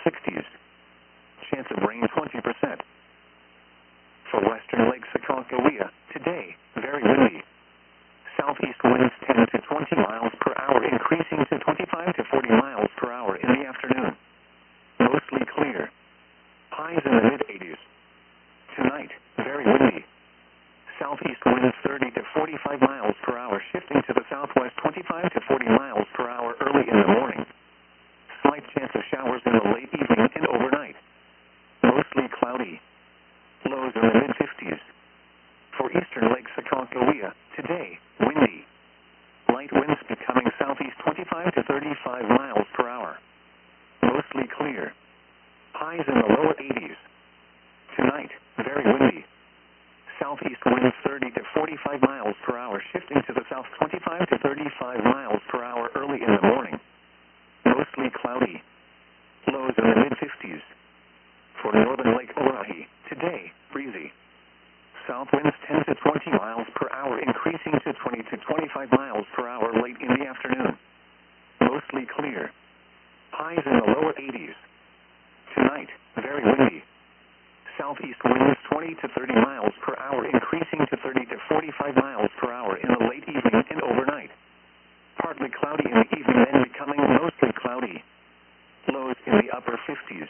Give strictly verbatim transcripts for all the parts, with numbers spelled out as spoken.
sixties. Chance of rain twenty percent. For western Lake Sacagawea, today, very windy. Southeast winds ten to twenty miles per hour, increasing to twenty-five to forty miles per hour in the afternoon. Mostly clear. Highs in the mid-eighties. Tonight, very windy. Southeast winds thirty to forty-five miles per hour, shifting to the southwest twenty-five to forty miles per hour early in the morning. Slight chance of showers in the late evening and overnight. Mostly cloudy. Lows in the mid-fifties. For eastern Lake Sacagawea, today, windy. Light winds becoming southeast twenty-five to thirty-five miles per hour. Mostly clear. Highs in the lower eighties. Tonight, very windy. Southeast winds thirty to forty-five miles per hour, shifting to the south twenty-five to thirty-five miles per hour early in the morning. Mostly cloudy. Lows in the mid-fifties. For northern Lake Orohi, today, breezy. South winds ten to twenty miles per hour, increasing to twenty to twenty-five miles per hour late in the afternoon. Mostly clear. Highs in the lower eighties. Tonight, very windy. Southeast winds twenty to thirty miles per hour, increasing to thirty to forty-five miles per hour in the late evening and overnight. Partly cloudy in the evening, then becoming mostly cloudy. Lows in the upper fifties.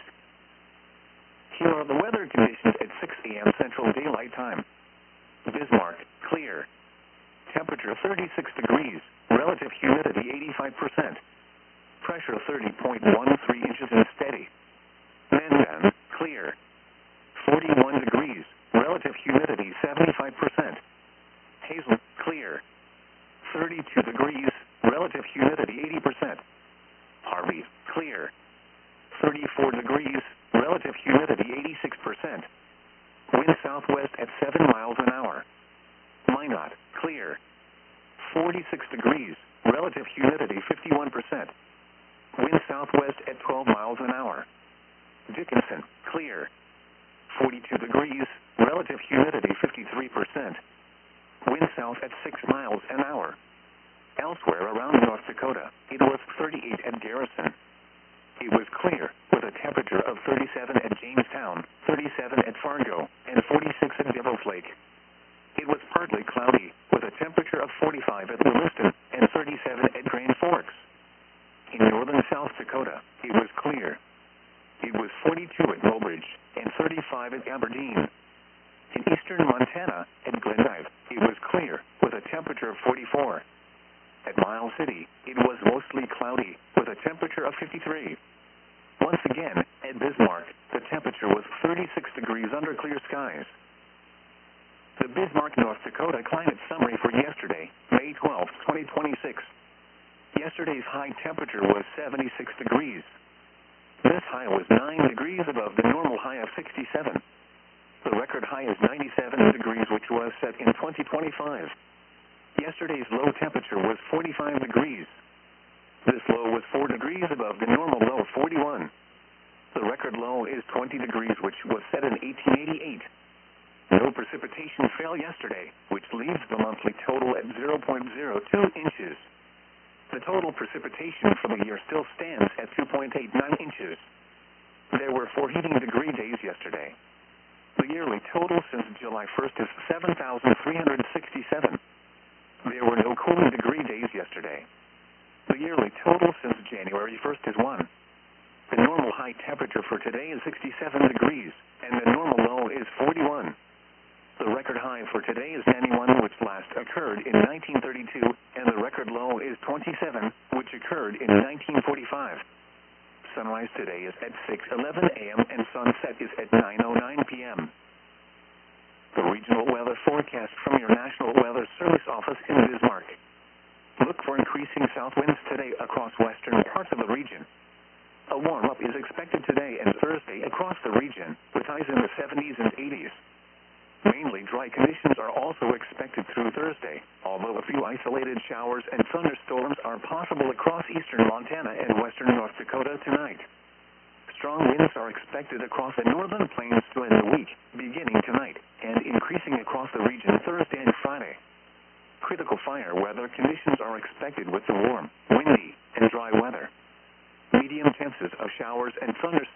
Here are the weather conditions at six a m Central Daylight Time. Bismarck, clear. Temperature thirty-six degrees, relative humidity eighty-five percent. Pressure thirty point one three inches and steady. Mandan, clear. forty-one degrees, relative humidity seventy-five percent. Hazel, clear. thirty-two degrees, relative humidity eighty percent. Harvey, clear. thirty-four degrees, relative humidity eighty-six percent. Wind southwest at seven miles an hour. Minot, clear. forty-six degrees, relative humidity fifty-one percent. Wind southwest at twelve miles an hour. Dickinson, clear. forty-two degrees, relative humidity fifty-three percent. Wind south at six miles an hour. Elsewhere around North Dakota, it was thirty-eight at Garrison. It was clear, with a temperature of thirty-seven at Jamestown, thirty-seven at Fargo, and forty-six at Devil's Lake. It was partly cloudy, with a temperature of forty-five at Williston and thirty-seven at Grand Forks. In northern South Dakota, it was clear. It was forty-two at Mobridge and thirty-five at Aberdeen. In eastern Montana, at Glendive, it was clear, with a temperature of forty-four. At Miles City, it was mostly cloudy, with a temperature of fifty-three. Once again, at Bismarck, the temperature was thirty-six degrees under clear skies. The Bismarck, North Dakota climate summary for yesterday, May twelfth, twenty twenty-six. Yesterday's high temperature was seventy-six degrees. This high was nine degrees above the normal high of sixty-seven. The record high is ninety-seven degrees, which was set in twenty twenty-five. Yesterday's low temperature was forty-five degrees. This low was four degrees above the normal low of forty-one. The record low is twenty degrees, which was set in eighteen eighty-eight. No precipitation fell yesterday, which leaves the monthly total at zero point zero two inches. The total precipitation for the year still stands at two point eight nine inches. There were four heating degree days yesterday. The yearly total since July first is seven thousand three hundred sixty-seven. There were no cooling degree days yesterday. The yearly total since January first is one. The normal high temperature for today is sixty-seven degrees, and the normal low is forty-one. The record high for today is ninety-one, which last occurred in nineteen thirty-two, and the record low is twenty-seven, which occurred in nineteen forty-five. Sunrise today is at six eleven a m and sunset is at nine oh nine p m The regional weather forecast from your National Weather Service office in Bismarck. Look for increasing south winds today across western parts of the region. A warm-up is expected today and Thursday across the region, with highs in the seventies and eighties. Mainly dry conditions are also expected through Thursday, although a few isolated showers and thunderstorms are possible across eastern Montana and western North Dakota tonight. Strong winds are expected across the northern plains during the week, beginning tonight, and increasing across the region Thursday and Friday. Critical fire weather conditions are expected with the warm, windy, and dry weather. Medium chances of showers and thunderstorms